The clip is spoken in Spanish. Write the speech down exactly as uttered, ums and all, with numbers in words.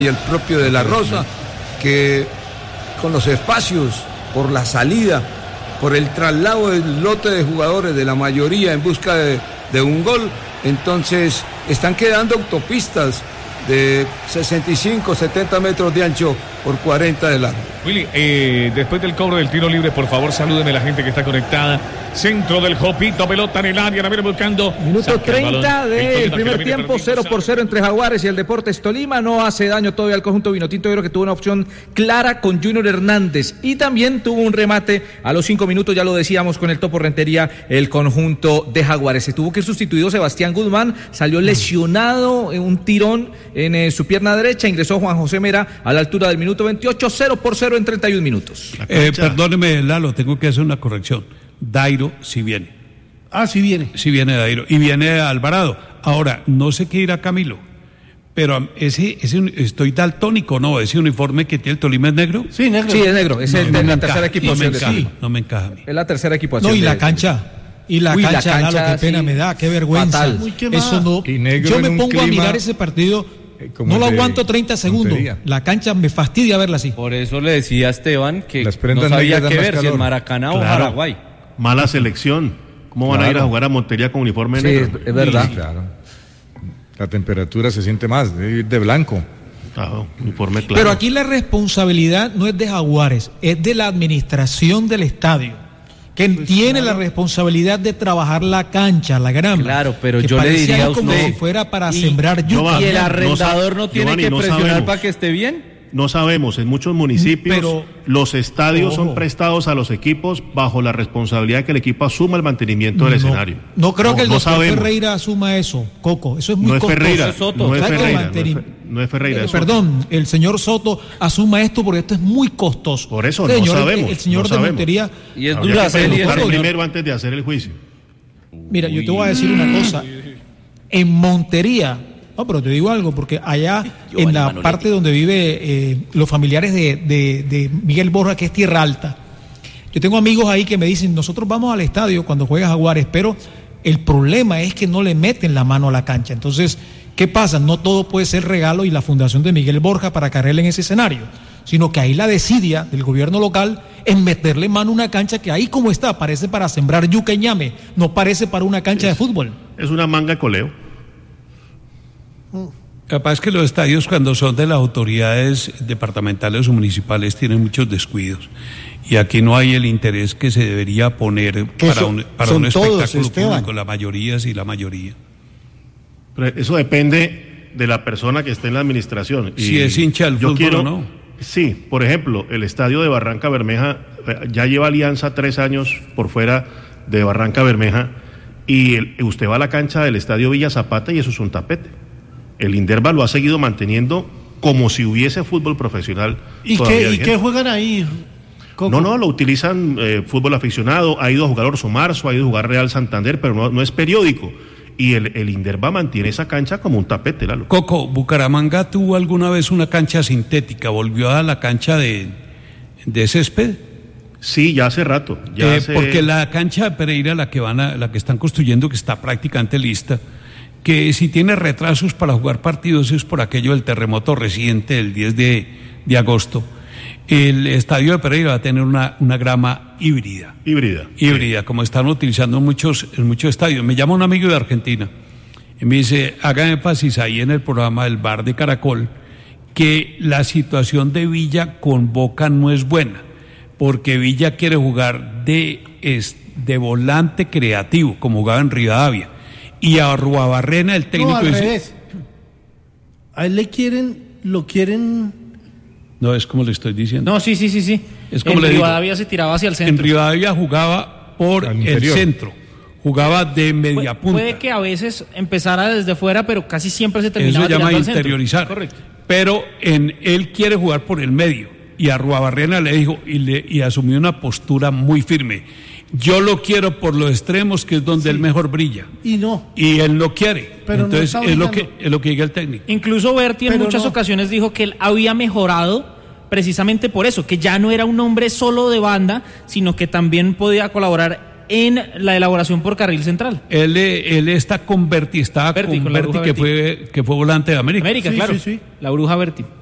y el propio de la Rosa, que con los espacios, por la salida, por el traslado del lote de jugadores de la mayoría en busca de, de un gol, entonces están quedando autopistas de sesenta y cinco, setenta metros de ancho por cuarenta de largo. Willy, eh, después del cobro del tiro libre, por favor, salúdeme a la gente que está conectada. Centro del Jopito, pelota en el área, la viene buscando. Minuto treinta del primer tiempo, cero por cero entre Jaguares y el Deportes Tolima. No hace daño todavía al conjunto vinotinto. Yo creo que tuvo una opción clara con Junior Hernández y también tuvo un remate a los cinco minutos, ya lo decíamos, con el Topo Rentería, el conjunto de Jaguares. Se tuvo que ir sustituido Sebastián Guzmán, salió lesionado, un tirón en eh, su pierna derecha, ingresó Juan José Mera a la altura del minuto veintiocho, cero por cero en treinta y un minutos. Eh, perdóneme, Lalo, tengo que hacer una corrección. Dairo sí viene. Ah, sí viene. Sí viene Dairo. Y viene Alvarado. Ahora, no sé qué irá Camilo, pero ese, ese estoy daltónico, ¿no? Ese uniforme que tiene el Tolima es negro. Sí, negro. Sí, es negro. Es no, el de no la tercera equipación. No me encaja, sí. no me encaja a mí. Es la tercera equipación. No, y la cancha. Y la, Uy, cancha, la cancha, Lalo, qué pena sí, me da, qué vergüenza. Uy, qué Eso no. Yo me pongo clima... a mirar ese partido. No lo aguanto treinta segundos. Montería. La cancha me fastidia verla así. Por eso le decía a Esteban que no sabía qué ver, si en Maracaná claro. o Paraguay. Mala selección. ¿Cómo van claro. a ir a jugar a Montería con uniforme sí, negro? Es, es verdad. Sí, claro. La temperatura se siente más, de ir de blanco. Claro, uniforme claro. Pero aquí la responsabilidad no es de Jaguares, es de la administración del estadio, que pues tiene claro. la responsabilidad de trabajar la cancha, la grama. Claro, pero yo le diría a usted como si fuera para y, sembrar yuca. ¿Y el arrendador no, no tiene Giovanni, que no presionar sabemos. para que esté bien? No sabemos, en muchos municipios pero, los estadios ojo. son prestados a los equipos bajo la responsabilidad de que el equipo asuma el mantenimiento del no, escenario. No creo no, que el no doctor sabemos. Ferreira asuma eso, Coco, eso es muy no es costoso. Ferreira, Es Soto. no es Ferreira, Manteni... no es, no es Ferreira. Eh, perdón, el señor Soto asuma esto porque esto es muy costoso. Por eso señor, no sabemos. El, el señor no de sabemos. Montería... Y es dura preguntar primero antes de hacer el juicio. Mira, yo te voy a decir una cosa. En Montería... No, pero te digo algo, porque allá Yo, en la Manoletti. parte donde vive eh, los familiares de, de, de Miguel Borja, que es Tierra Alta, yo tengo amigos ahí que me dicen, nosotros vamos al estadio cuando juega Jaguares, pero el problema es que no le meten la mano a la cancha. Entonces, ¿qué pasa? No todo puede ser regalo y la fundación de Miguel Borja para cargarle en ese escenario, sino que ahí la desidia del gobierno local es meterle mano a una cancha que ahí como está, parece para sembrar yuca y ñame, no parece para una cancha es, de fútbol. Es una manga de coleo. Capaz que los estadios cuando son de las autoridades departamentales o municipales tienen muchos descuidos y aquí no hay el interés que se debería poner para son, un, para un espectáculo público, la mayoría sí, la mayoría. Pero eso depende de la persona que esté en la administración. Si y es hincha del fútbol quiero, o no. Sí, por ejemplo, el estadio de Barranca Bermeja ya lleva Alianza tres años por fuera de Barranca Bermeja y el, usted va a la cancha del estadio Villa Zapata y eso es un tapete. El Inderva lo ha seguido manteniendo como si hubiese fútbol profesional. ¿Y qué, ¿y qué juegan ahí? Coco. No, no, lo utilizan eh, fútbol aficionado, ha ido a jugar Orso Marzo, ha ido a jugar Real Santander, pero no, no es periódico. Y el, el Inderva mantiene esa cancha como un tapete, Lalo. Coco, ¿Bucaramanga tuvo alguna vez una cancha sintética? ¿Volvió a la cancha de, de césped? Sí, ya hace rato. Ya eh, hace... Porque la cancha de Pereira, la que van a, la que están construyendo, que está prácticamente lista, que si tiene retrasos para jugar partidos es por aquello del terremoto reciente del diez de agosto. El estadio de Pereira va a tener una, una grama híbrida. Híbrida. Híbrida, sí. Como están utilizando en muchos, en muchos estadios. Me llama un amigo de Argentina y me dice, haga énfasis ahí en el programa del Bar de Caracol, que la situación de Villa con Boca no es buena, porque Villa quiere jugar de, de volante creativo, como jugaba en Rivadavia. Y a Arruabarrena el técnico no, al dice, revés. A él le quieren, lo quieren. No, es como le estoy diciendo. No, sí, sí, sí, sí. Es como en le Rivadavia digo, se tiraba hacia el centro. En Rivadavia jugaba por el centro, jugaba de media Pu- punta. Puede que a veces empezara desde fuera, pero casi siempre se terminaba Eso se llama tirando interiorizar. Al centro. Correcto. Pero en él quiere jugar por el medio y Arruabarrena le dijo y, le, y asumió una postura muy firme. Yo lo quiero por los extremos, que es donde sí. él mejor brilla. Y no. Y él lo quiere. Pero entonces no es lo que es lo que diga el técnico. Incluso Berti en Pero muchas no. ocasiones dijo que él había mejorado precisamente por eso, que ya no era un hombre solo de banda, sino que también podía colaborar en la elaboración por carril central. Él, él está con Berti, estaba Berti, con con la Berti, bruja que Berti. fue, que fue volante de América. América, Sí, claro. sí, sí. La bruja Berti.